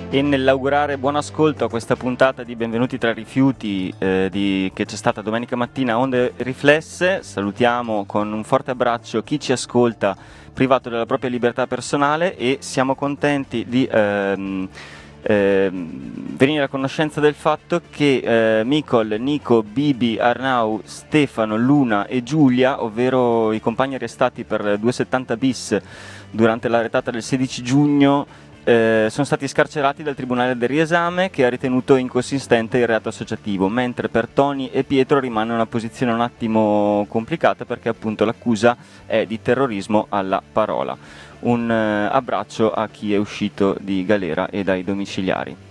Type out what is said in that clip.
E nell'augurare buon ascolto a questa puntata di Benvenuti tra rifiuti che c'è stata domenica mattina a Onde Riflesse, salutiamo con un forte abbraccio chi ci ascolta privato della propria libertà personale e siamo contenti di venire a conoscenza del fatto che Micol, Nico, Bibi, Arnau, Stefano, Luna e Giulia, ovvero i compagni arrestati per 270 bis durante la retata del 16 giugno, sono stati scarcerati dal Tribunale del Riesame, che ha ritenuto inconsistente il reato associativo, mentre per Tony e Pietro rimane una posizione un attimo complicata perché appunto l'accusa è di terrorismo alla parola. Un abbraccio a chi è uscito di galera e dai domiciliari.